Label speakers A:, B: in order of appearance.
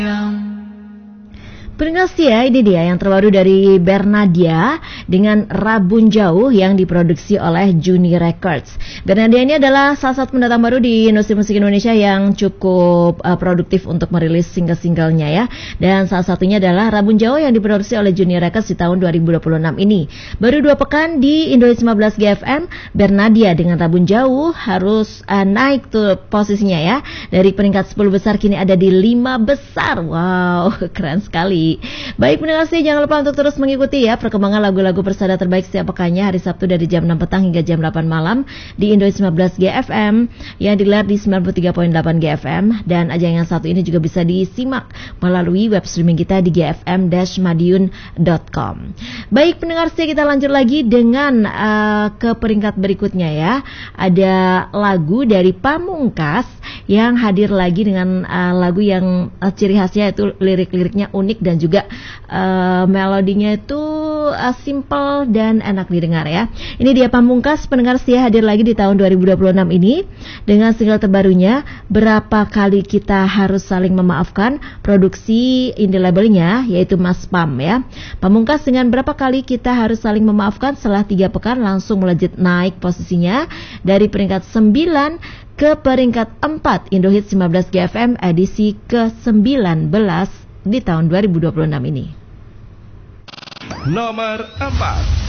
A: Pendengar setia, ini dia yang terbaru dari Bernadia dengan Rabun Jauh yang diproduksi oleh Juni Records. Bernadia ini adalah salah satu pendatang baru di industri musik Indonesia yang cukup produktif untuk merilis single-singlenya ya. Dan salah satunya adalah Rabun Jauh yang diproduksi oleh Juni Records di tahun 2026 ini. Baru 2 pekan di Indonesia 15 GFM, Bernadia dengan Rabun Jauh harus naik tuh posisinya ya. Dari peringkat 10 besar kini ada di 5 besar. Wow, keren sekali. Baik pendengar setia, jangan lupa untuk terus mengikuti ya perkembangan lagu-lagu persada terbaik setiap pekannya hari Sabtu dari jam 6 petang hingga jam 8 malam di Indonesia 15 GFM yang digelar di 93.8 GFM, dan ajang yang satu ini juga bisa disimak melalui web streaming kita di gfm-madiun.com. Baik pendengar setia, kita lanjut lagi dengan ke peringkat berikutnya ya. Ada lagu dari Pamungkas yang hadir lagi dengan lagu yang ciri khasnya itu lirik-liriknya unik dan juga melodinya itu simple dan enak didengar ya. Ini dia Pamungkas, pendengar setia, hadir lagi di tahun 2026 ini dengan single terbarunya Berapa Kali Kita Harus Saling Memaafkan, produksi indie labelnya yaitu Mas Pam ya. Pamungkas dengan Berapa Kali Kita Harus Saling Memaafkan setelah 3 pekan langsung melejit naik posisinya dari peringkat 9 ke peringkat 4 Indohits 15 GFM edisi ke-19 di tahun 2026 ini.
B: Nomor 4.